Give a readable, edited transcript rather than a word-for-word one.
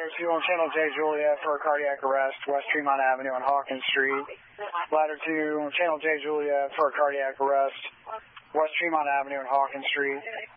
Ladder 2 on Channel J Juliet for a cardiac arrest, West Tremont Avenue and Hawkins Street. Ladder 2 on Channel J Juliet for a cardiac arrest, West Tremont Avenue and Hawkins Street.